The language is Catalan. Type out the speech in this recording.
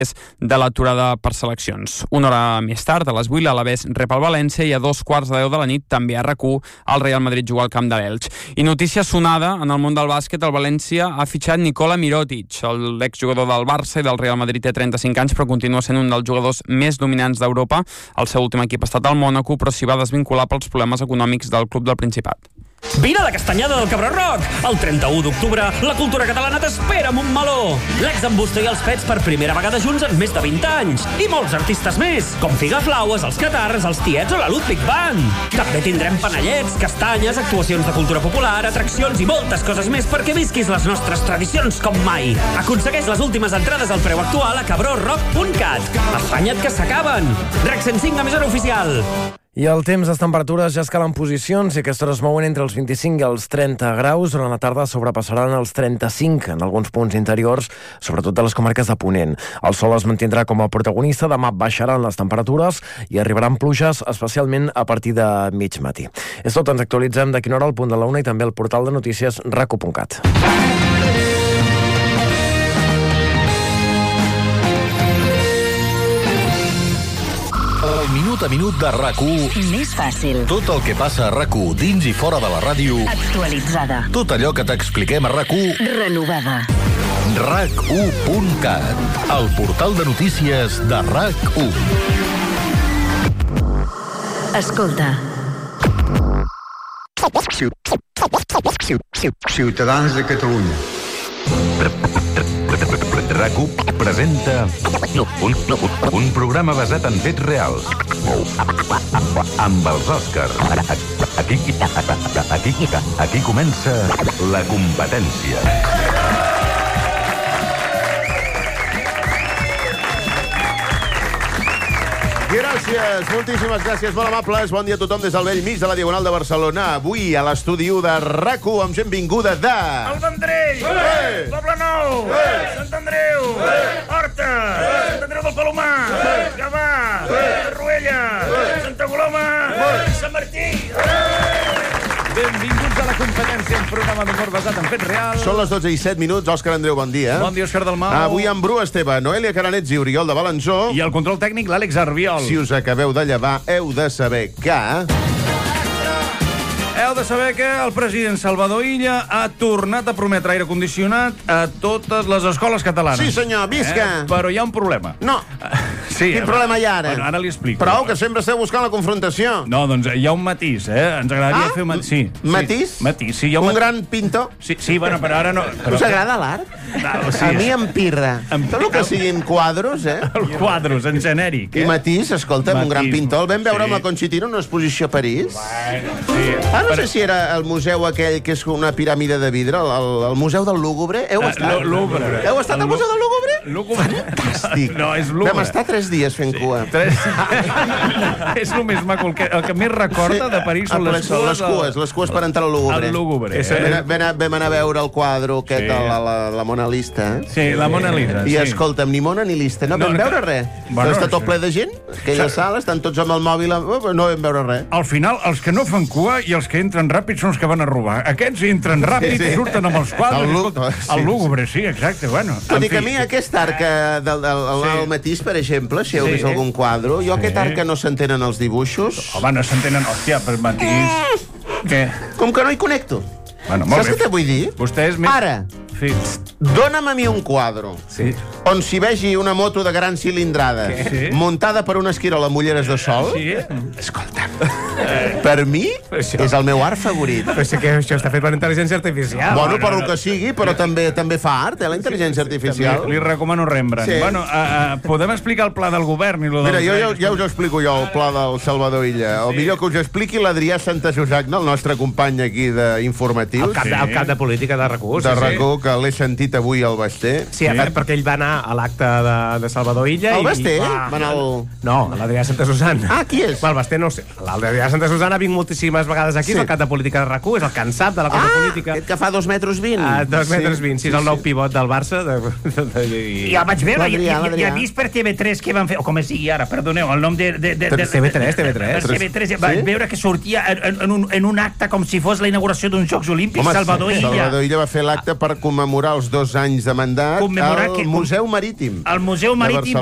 de l'aturada per seleccions. Una hora més tard, a les 8, l'Alavés rep el València i a 2:15 de la nit, també a RAC1, el Real Madrid juga al camp de l'Elx. I notícia sonada en el món del bàsquet, el València ha fitxat Nikola Mirotic, l'exjugador del Barça i del Real Madrid, té 35 anys, però continua sent un dels jugadors més dominants d'Europa. El seu últim equip ha estat el Mònaco, però s'hi va desvincular pels problemes econòmics del club del Principat. Vine a la Castanyada del Cabró Rock! El 31 d'octubre, la cultura catalana t'espera amb un meló! L'ex d'en Busto i els Pets per primera vegada junts en més de 20 anys. I molts artistes més, com Figaflaues, els Catarres, els Tiets o la Ludwig Band. També tindrem panellets, castanyes, actuacions de cultura popular, atraccions i moltes coses més perquè visquis les nostres tradicions com mai. Aconsegueix les últimes entrades al preu actual a cabrorock.cat. Afanya't que s'acaben! RAC 105, emissora oficial. I el temps, les temperatures ja escalen posicions i aquestes hores es mouen entre els 25 i els 30 graus. Durant la tarda sobrepassaran els 35 en alguns punts interiors, sobretot de les comarques de Ponent. El sol es mantindrà com a protagonista, demà baixaran les temperatures i arribaran pluges, especialment a partir de mig matí. És tot, ens actualitzem d'aquí una hora al punt de la 1 i també al portal de notícies rac1.cat. Minut a minut de RAC1. Més fàcil. Tot el que passa a RAC1 dins i fora de la ràdio. Actualitzada. Tot allò que t'expliquem a RAC1. Renovada. RAC1.cat, el portal de notícies de RAC1. Escolta. Ciutadans de Catalunya. RAC1 presenta un programa basat en fets reals amb els Òscars. Aquí comença la competència. Gràcies, moltíssimes gràcies, molt amables. Bon dia a tothom des del vell mig de la Diagonal de Barcelona. Avui a l'estudi 1 de RAC1 amb gent vinguda de... El Vendrell, Poble Nou, Sant Andreu, Horta, Sant Andreu del Palomar, Gavà, Ruella, Santa Coloma, Sant Martí. Benvinguts a la competència, un programa d'humor basat en fets reals. Són les 12:07. Òscar Andreu, bon dia. Bon dia, Òscar Dalmau. Avui amb Bru Esteve, Noelia Caranets i Oriol de Balanzó. I el control tècnic, l'Àlex Arbiol. Si us acabeu de llevar, heu de saber que... Heu de saber que el president Salvador Illa ha tornat a prometre aire condicionat a totes les escoles catalanes. Sí, senyor, visca! Però hi ha un problema. No. Sí, Quin problema hi ha ara? Bueno, ara li explico. Prou, que sempre esteu buscant la confrontació. No, doncs hi ha un matís, Ens agradaria fer un matís. Sí, matís? Matís, sí. Un gran pintor? Sí, bueno, però ara no... Us agrada l'art? No, sí. A mi em pirra. Tot el que siguin quadros, Quadros, en genèric. I Matís, escolta'm, un gran pintor. El vam veure amb la Conchitina en una exposició a París. Bueno, sí. No sé si era el museu aquell que és una piràmide de vidre, el museu del Lúgubre. Heu estat? Heu estat al museu del Lúgubre? Fantàstic. No, és Lúgubre. Vam estar 3 dies fent cua. És el més maco. El que més recorda de París són les cues per entrar al Lúgubre. Al Lúgubre. Vam anar a veure el quadre aquest de la Mona Lisa. Sí, la Mona Lisa. I escolta'm, ni Mona ni Lista. No vam veure res. Està tot ple de gent. Aquella sala, estan tots amb el mòbil. No vam veure res. Al final, els que no fan cua i els que entren ràpid són els que van a robar. Aquests entren ràpid i surten amb els quadres. El Lúgubre, sí, exacte. Tot i que a mi aquest arc del Matís, per exemple, si heu vist algun quadre, jo aquest arc que no s'entenen els dibuixos... Home, no s'entenen, hòstia, per Matís... Què? Com que no hi connecto. Saps què te vull dir? Vostè és més... Ara, dona'm a mi un quadre on s'hi vegi una moto de gran cilindrada muntada per una esquirola amb ulleres de sol. Escolta'm, per mi és el meu art favorit. Però sé que això està fet per intel·ligència artificial. Bueno, per el que sigui, però també fa art, la intel·ligència artificial. Li recomano Rembrandt. Bueno, podem explicar el pla del govern? Mira, ja us explico jo el pla del Salvador Illa. O millor que us expliqui l'Adrià Santasusagna, el nostre company aquí d'informatius. El cap de política de RAC1. De RAC1, que l'he sentit avui al Basté. Sí, perquè ell va anar a l'acte de Salvador Illa. El Basté? Va anar al... No, l'Adrià Santasusagna. Ah, qui és? El Basté no ho sé. L'Adrià Santasusagna ha vingut moltíssimes vegades aquí, és el cap de política de RAC1, és el cansat de la cosa política. Aquest que fa 2,20 metres. 2,20 metres, sí, és el nou pivot del Barça. Ja vaig veure, ja he vist per TV3 que van fer, o com es digui ara, perdoneu, el nom de... TV3. Vaig veure que sortia en un acte com si fos la inauguració d'uns Jocs Olímpics, Salvador Illa. Salvador Illa va fer l'acte per commemorar els 2 anys de mandat Commemorar al què? Museu Marítim. El Museu Marítim